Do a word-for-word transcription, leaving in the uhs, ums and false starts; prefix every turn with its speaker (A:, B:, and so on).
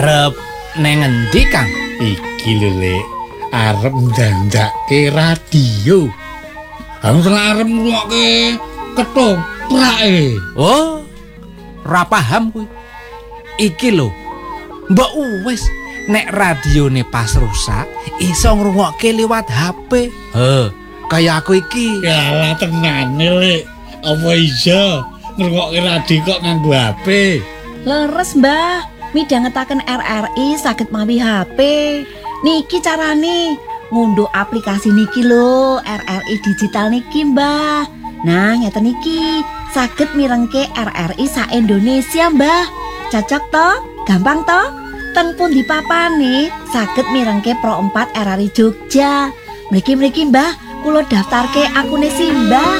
A: arep neng endi, Kang?
B: Iki lho, Lek. Arep ndandake radio. Aku arep ngrungokke ketoprak.
A: Oh, ra paham kuwi. Iki lho. Mbok wis nek radione pas rusak iso ngrungokke liwat H P. Heh, kaya aku iki.
B: Yalah tenane, Lek. Apa iya ngrungokke radio kok nganggo H P?
C: Leres, Mbah. Midhangetaken R R I saged mawi H P. Niki carane ngunduh aplikasi niki lho, R R I digital niki, Mbah. Nah, ngeten niki, saged mirengke R R I sa Indonesia, Mbah. Cocok to? Gampang to? Ten pundi papane saged mirengke Pro empat R R I Jogja. Mriki-mriki, Mbah, kula daftarke akune Simba.